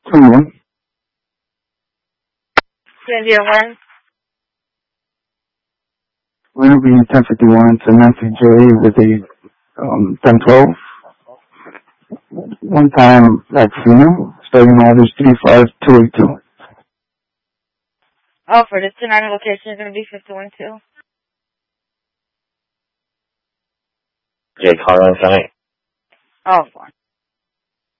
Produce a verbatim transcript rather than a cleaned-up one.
Someone. Yeah, zero one. Will be ten fifty-one to Nancy J with a um, ten twelve. One time Latino, starting orders three five two eight two. Oh, for this tonight location is going to be fifty-one two. Jay, call on site. Oh, fine.